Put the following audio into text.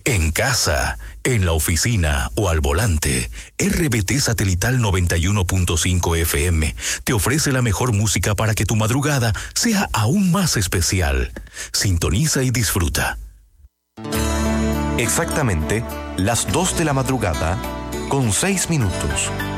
En casa, en la oficina o al volante, RBT Satelital 91.5 FM te ofrece la mejor música para que tu madrugada sea aún más especial. Sintoniza y disfruta. Exactamente las 2 de la madrugada con 6 minutos.